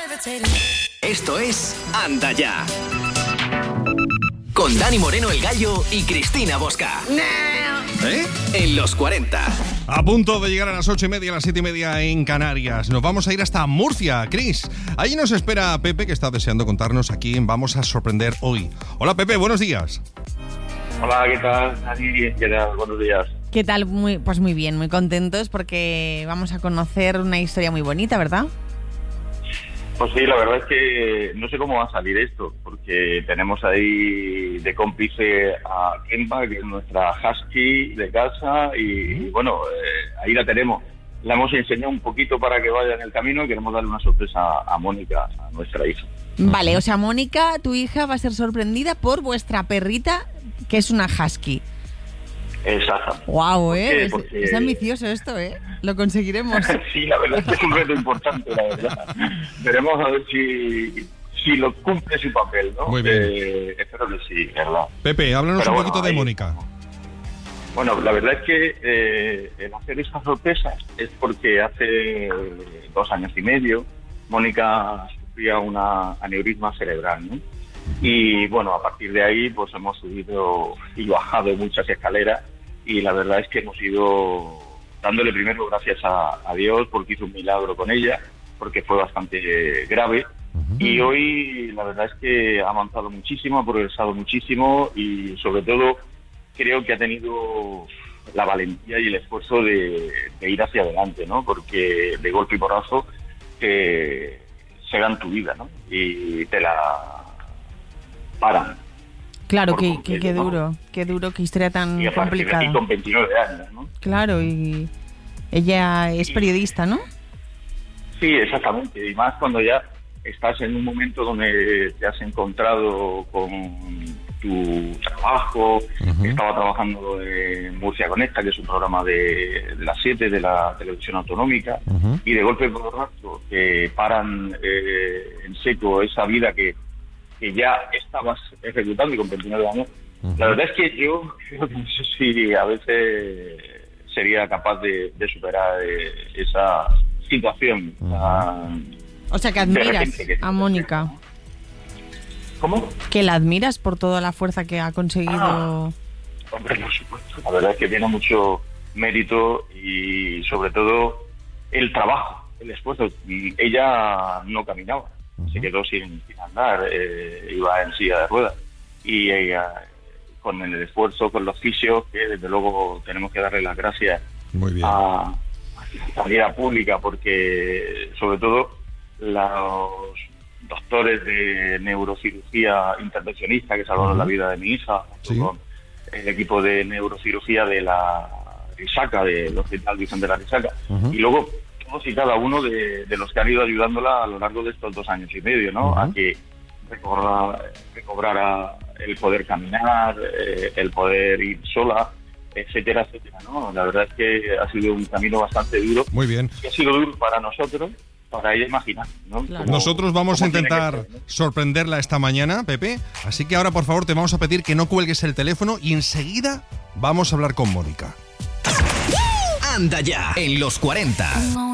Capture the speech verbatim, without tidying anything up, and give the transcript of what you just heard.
Esto es Anda Ya. Con Dani Moreno el Gallo y Cristina Bosca. ¿Eh? En los cuarenta. A punto de llegar a las ocho y media, a las siete y media en Canarias. Nos vamos a ir hasta Murcia, Cris. Ahí nos espera Pepe, que está deseando contarnos a quién vamos a sorprender hoy. Hola, Pepe, buenos días. Hola, ¿qué tal? Dani, ¿qué tal? Buenos días. ¿Qué tal? Muy, pues muy bien, muy contentos porque vamos a conocer una historia muy bonita, ¿verdad? Pues sí, la verdad es que no sé cómo va a salir esto, porque tenemos ahí de cómplice a Kemba, que es nuestra husky de casa, y, y bueno, eh, ahí la tenemos. La hemos enseñado un poquito para que vaya en el camino y queremos darle una sorpresa a Mónica, a nuestra hija. Vale, o sea, Mónica, tu hija, va a ser sorprendida por vuestra perrita, que es una husky. Exacto. Guau, ¿eh? Es, Porque... es ambicioso esto, ¿eh? Lo conseguiremos. Sí, la verdad es que es un reto importante, la verdad. Veremos a ver si, si lo cumple su papel, ¿no? Muy bien. Eh, espero que sí, ¿verdad? Pepe, háblanos Pero un bueno, poquito de ahí Mónica. estamos. Bueno, la verdad es que eh, el hacer esta sorpresa es porque hace dos años y medio Mónica sufría una aneurisma cerebral, ¿no? Y bueno, a partir de ahí pues hemos subido y bajado muchas escaleras y la verdad es que hemos ido dándole primero gracias a, a Dios porque hizo un milagro con ella, porque fue bastante grave. Uh-huh. Y hoy la verdad es que ha avanzado muchísimo, ha progresado muchísimo y sobre todo creo que ha tenido la valentía y el esfuerzo de, de ir hacia adelante, ¿no? Porque de golpe y porrazo eh, se dan tu vida, ¿no? Y te la paran. Claro, qué, qué, qué duro, qué duro, qué historia tan y complicada. Y con veintinueve años, ¿no? Claro, y ella es periodista, ¿no? Sí, exactamente, y más cuando ya estás en un momento donde te has encontrado con tu trabajo. Uh-huh. Estaba trabajando en Murcia Conecta, que es un programa de, de las siete de la televisión autonómica, uh-huh. y de golpe por rato que paran eh, en seco esa vida que, que ya estabas ejecutando y con veintinueve años. Uh-huh. La verdad es que yo creo que no sé si a veces sería capaz de, de superar eh, esa situación. Uh-huh. tan, o sea, que admiras que a Mónica. ¿No? ¿Cómo? Que la admiras por toda la fuerza que ha conseguido. Ah, hombre, por supuesto. La verdad es que tiene mucho mérito y sobre todo el trabajo, el esfuerzo. Ella no caminaba, uh-huh. se quedó sin, sin andar, eh, iba en silla de ruedas. Y ella, con el esfuerzo, con los fisios, que desde luego tenemos que darle las gracias Muy bien. a, a la sanidad pública, porque sobre todo los doctores de neurocirugía intervencionista que salvaron uh-huh. la vida de mi hija, ¿sí? Con el equipo de neurocirugía de la Risaca, del Hospital Virgen de la Risaca, uh-huh. y luego todos y cada uno de, de los que han ido ayudándola a lo largo de estos dos años y medio, ¿no? Uh-huh. A que recobrara, recobrara el poder caminar, eh, el poder ir sola, etcétera, etcétera, ¿no? La verdad es que ha sido un camino bastante duro. Muy bien. Y ha sido duro para nosotros, para ella imaginar, ¿no? Claro. Como, Nosotros vamos a intentar ser, ¿no? sorprenderla esta mañana, Pepe. Así que ahora, por favor, te vamos a pedir que no cuelgues el teléfono y enseguida vamos a hablar con Mónica. Anda Ya, en los cuarenta.